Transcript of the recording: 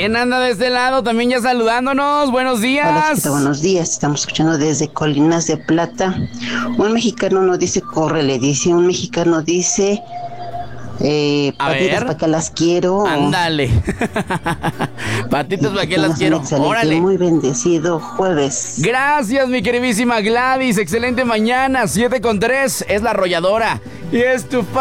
¿Quién anda de este lado? También ya saludándonos. Buenos días. Hola, chiquita, buenos días. Estamos escuchando desde Colinas de Plata. Un mexicano no dice corre, le dice. Un mexicano dice A patitas ver. para que las quiero. Ándale. Patitas para que las tengas un quiero. excelente, Órale. muy bendecido jueves. Gracias, mi queridísima Gladys. Excelente mañana. 7:03. Es la arrolladora. Y es tu